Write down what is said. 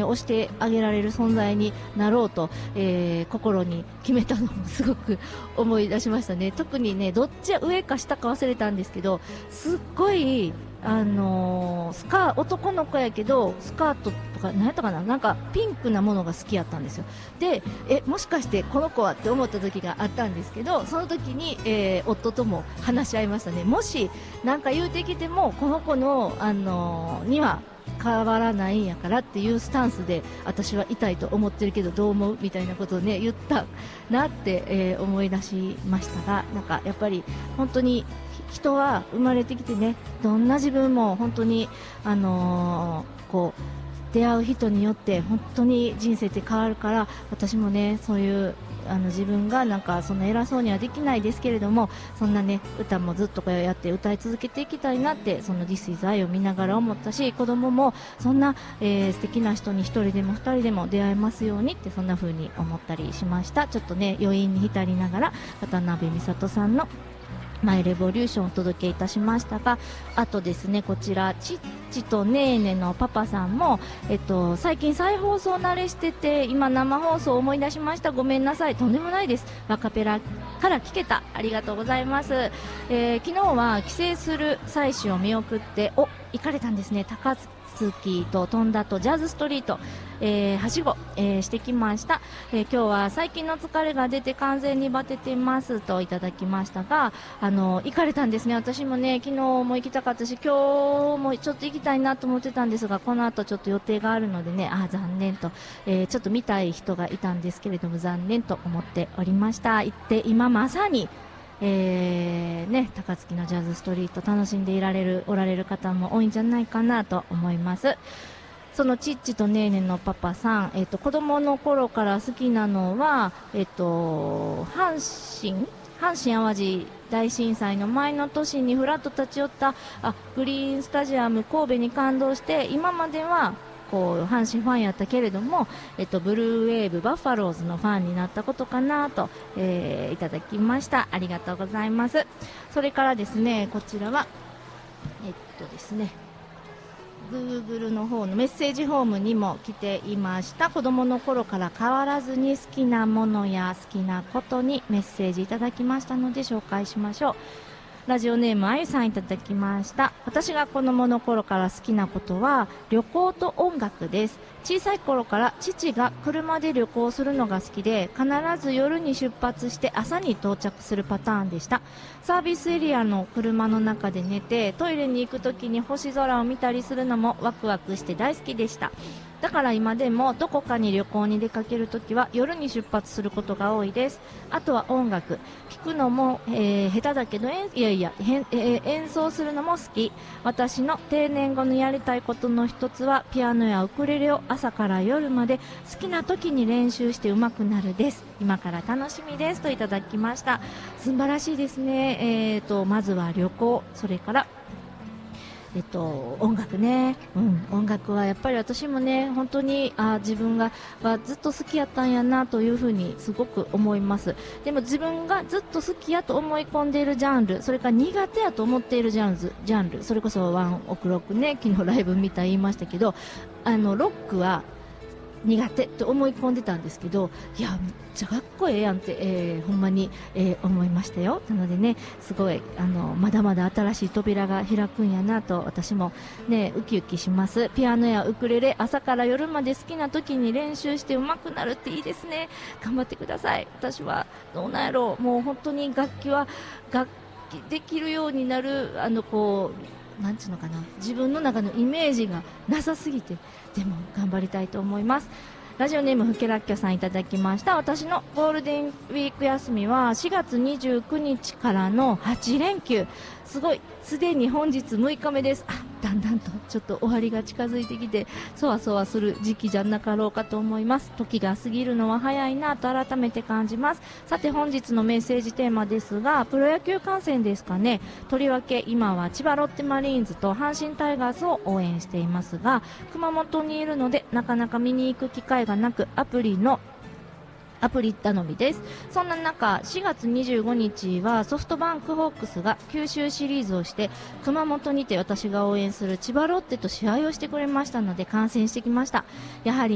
押してあげられる存在になろうと、心に決めたのもすごく思い出しましたね。特にね、どっち上か下か忘れたんですけど、すっごい男の子やけどスカートとか何やったかな、なんかピンクなものが好きやったんですよ。で、もしかしてこの子はって思った時があったんですけど、その時に、夫とも話し合いましたね。もしなんか言うてきてもこの子の、には変わらないんやからっていうスタンスで私は痛いと思ってるけどどう思うみたいなことをね言ったなって、思い出しましたが、なんかやっぱり本当に人は生まれてきてね、どんな自分も本当に、こう出会う人によって本当に人生って変わるから、私もねそういう自分がなんかそんな偉そうにはできないですけれども、そんなね歌もずっとこうやって歌い続けていきたいなって、その This is I を見ながら思ったし、子供もそんな、素敵な人に一人でも二人でも出会えますようにって、そんな風に思ったりしました。ちょっとね余韻に浸りながら渡辺美里さんのマイレボリューションをお届けいたしましたが、あとですね、こちらチッチとネーネのパパさんも、最近再放送慣れしてて今生放送を思い出しました。ごめんなさい。とんでもないです。ワカペラから聞けた。ありがとうございます。昨日は帰省する妻子を見送って行かれたんですね。高槻と富田とジャズストリート、はしご、してきました。今日は最近の疲れが出て完全にバテてますといただきましたが、行かれたんですね。私もね昨日も行きたかったし、今日もちょっと行きたいなと思ってたんですが、この後ちょっと予定があるのでね、残念と、ちょっと見たい人がいたんですけれども残念と思っておりました。行って今まさに高槻のジャズストリート楽しんでおられる方も多いんじゃないかなと思います。そのチッチとネーネのパパさん、子供の頃から好きなのは、阪神淡路大震災の前の年にふらっと立ち寄ったグリーンスタジアム神戸に感動して、今まではこう阪神ファンやったけれども、ブルーウェーブバファローズのファンになったことかなと、いただきました。ありがとうございます。それからですね、こちらはですね、Google の方のメッセージフォームにも来ていました。子供の頃から変わらずに好きなものや好きなことにメッセージいただきましたので紹介しましょう。ラジオネームあゆさんいただきました。私が子供の頃から好きなことは旅行と音楽です。小さい頃から父が車で旅行するのが好きで、必ず夜に出発して朝に到着するパターンでした。サービスエリアの車の中で寝て、トイレに行く時に星空を見たりするのもワクワクして大好きでした。だから今でもどこかに旅行に出かけるときは夜に出発することが多いです。あとは音楽聴くのも、下手だけど演奏するのも好き。私の定年後のやりたいことの一つはピアノやウクレレを朝から夜まで好きな時に練習して上手くなるです。今から楽しみですといただきました。素晴らしいですね。まずは旅行、それから音楽ね、音楽はやっぱり私もね本当に自分がずっと好きやったんやなというふうにすごく思います。でも自分がずっと好きやと思い込んでいるジャンル、それから苦手やと思っているジャンル、それこそワンオクロックね、昨日ライブ見た言いましたけど、ロックは苦手と思い込んでたんですけど、いやめっちゃかっこええやんって、ほんまに、思いましたよ。なのでね、すごいまだまだ新しい扉が開くんやなと私もねウキウキします。ピアノやウクレレ朝から夜まで好きな時に練習して上手くなるっていいですね。頑張ってください。私はどうなんやろう、もう本当に楽器できるようになるこうなんていうのかな、自分の中のイメージがなさすぎて、でも頑張りたいと思います。ラジオネームふけらっきょさんいただきました。私のゴールデンウィーク休みは4月29日からの8連休、すごい、すでに本日6日目です。だんだんとちょっと終わりが近づいてきてそわそわする時期じゃなかろうかと思います。時が過ぎるのは早いなと改めて感じます。さて本日のメッセージテーマですが、プロ野球観戦ですかね。とりわけ今は千葉ロッテマリーンズと阪神タイガースを応援していますが、熊本にいるのでなかなか見に行く機会がなくアプリ頼みです。そんな中4月25日はソフトバンクホークスが九州シリーズをして熊本にて私が応援する千葉ロッテと試合をしてくれましたので観戦してきました。やはり